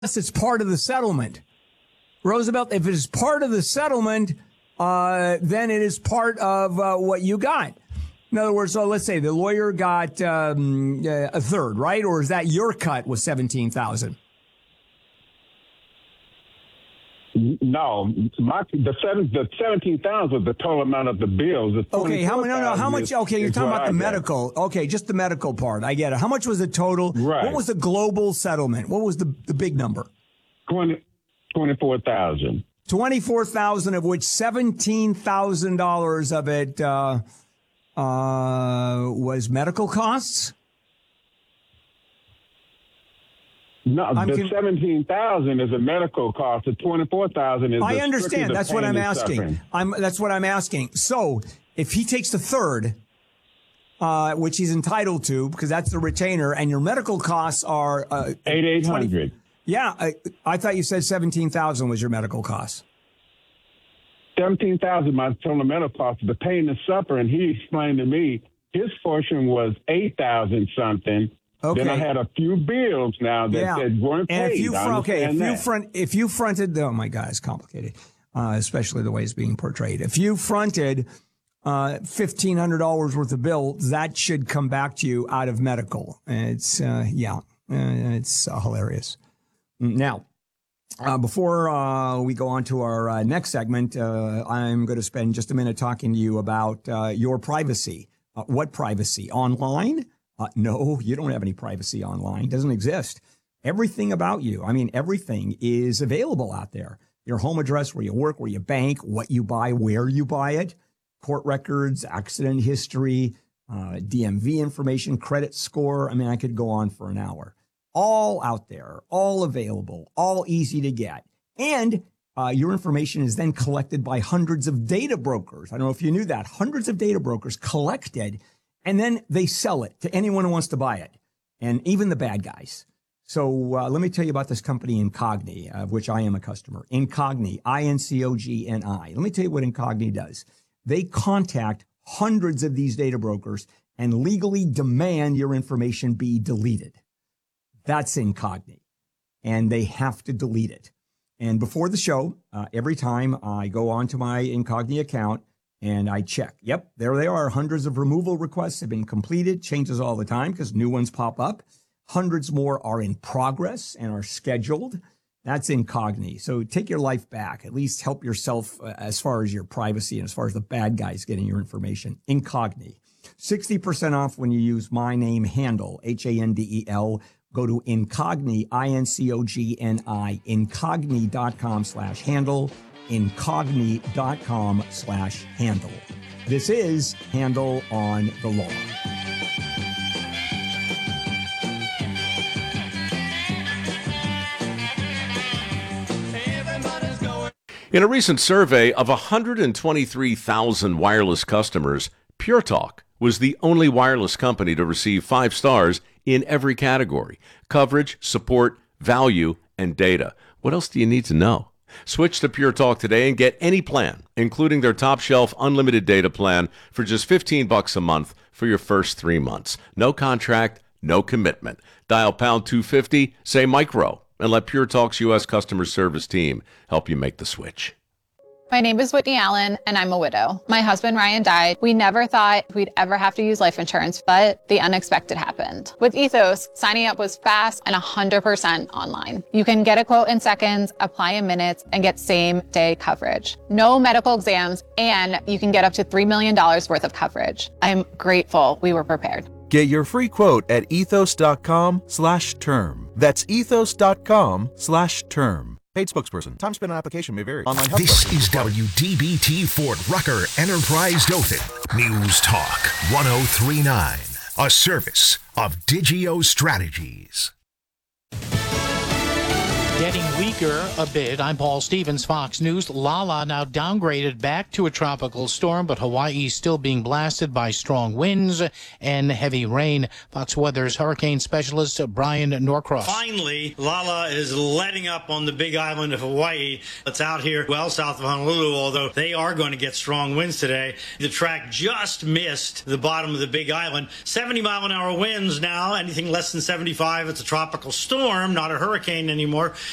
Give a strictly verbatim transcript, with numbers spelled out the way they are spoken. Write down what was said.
it's part of the settlement. Roosevelt, if it is part of the settlement, uh, then it is part of uh, what you got. In other words, so let's say the lawyer got um, a third, right? Or is that your cut was seventeen thousand dollars? No, my, the seven, the seventeen thousand was the total amount of the bills. The okay, how no, no, how much? Is, okay, you're talking about the medical. Okay, just the medical part. I get it. How much was the total? Right. What was the global settlement? What was the the big number? Twenty twenty four thousand. Twenty four thousand, of which seventeen thousand dollars of it uh, uh, was medical costs. No, I'm the con- seventeen thousand is a medical cost. The twenty four thousand is. I understand. That's what I'm asking. Suffering. I'm. That's what I'm asking. So, if he takes the third, uh, which he's entitled to, because that's the retainer, and your medical costs are uh, eight eight hundred. Yeah, I, I thought you said seventeen thousand was your medical costs. Seventeen thousand, my total medical cost. The pain and suffering. He explained to me his portion was eight thousand something. Okay. Then I had a few bills now that, yeah. that weren't paid. And if you fr- okay, if that. you front, if you fronted, oh my God, it's complicated, uh, especially the way it's being portrayed. If you fronted uh, fifteen hundred dollars worth of bills, that should come back to you out of medical. And it's uh, yeah, uh, it's uh, hilarious. Now, uh, before uh, we go on to our uh, next segment, uh, I'm going to spend just a minute talking to you about uh, your privacy. Uh, what privacy? Online? Uh, no, you don't have any privacy online. It doesn't exist. Everything about you, I mean, everything is available out there. Your home address, where you work, where you bank, what you buy, where you buy it, court records, accident history, uh, D M V information, credit score. I mean, I could go on for an hour. All out there, all available, all easy to get. And uh, your information is then collected by hundreds of data brokers. I don't know if you knew that. Hundreds of data brokers collected. And then they sell it to anyone who wants to buy it, and even the bad guys. So uh, let me tell you about this company, Incogni, of which I am a customer. Incogni, I N C O G N I. Let me tell you what Incogni does. They contact hundreds of these data brokers and legally demand your information be deleted. That's Incogni, and they have to delete it. And before the show, uh, every time I go onto my Incogni account, and I check. Yep, there they are. Hundreds of removal requests have been completed. Changes all the time because new ones pop up. Hundreds more are in progress and are scheduled. That's Incogni. So take your life back. At least help yourself uh, as far as your privacy and as far as the bad guys getting your information. Incogni. sixty percent off when you use my name, Handel, H A N D E L. Go to Incogni, I N C O G N I, incogni.com slash Handel. Incogni.com slash Handel. This is Handel on the Law. In a recent survey of one hundred twenty-three thousand wireless customers, Pure Talk was the only wireless company to receive five stars in every category: coverage, support, value, and data. What else do you need to know? Switch to Pure Talk today and get any plan, including their top shelf unlimited data plan for just fifteen bucks a month for your first three months. No contract, no commitment. Dial pound two fifty, say micro, and let Pure Talk's U S customer service team help you make the switch. My name is Whitney Allen, and I'm a widow. My husband, Ryan, died. We never thought we'd ever have to use life insurance, but the unexpected happened. With Ethos, signing up was fast and one hundred percent online. You can get a quote in seconds, apply in minutes, and get same-day coverage. No medical exams, and you can get up to three million dollars worth of coverage. I'm grateful we were prepared. Get your free quote at ethos.com slash term. That's ethos.com slash term. Paid spokesperson. Time spent on application may vary. Online help. This is W D B T Fort Rucker Enterprise Dothan. News Talk one oh three point nine. A service of Digio Strategies. Getting weaker a bit. I'm Paul Stevens, Fox News. Lala now downgraded back to a tropical storm, but Hawaii is still being blasted by strong winds and heavy rain. Fox Weather's hurricane specialist Brian Norcross. Finally, Lala is letting up on the big island of Hawaii. It's out here well south of Honolulu, although they are going to get strong winds today. The track just missed the bottom of the big island. seventy mile an hour winds now. Anything less than seventy-five, it's a tropical storm, not a hurricane anymore.